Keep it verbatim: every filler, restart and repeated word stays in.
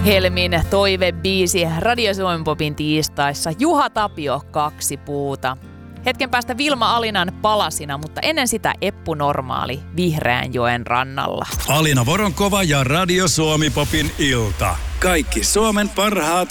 Helmin toivebiisi Radio Suomen Popin tiistaissa. Juha Tapio, Kaksi puuta. Hetken päästä Vilma Alinan Palasina, mutta ennen sitä Eppu Normaali Vihreänjoen rannalla. Alina Voronkova ja Radio Suomi Popin ilta. Kaikki Suomen parhaat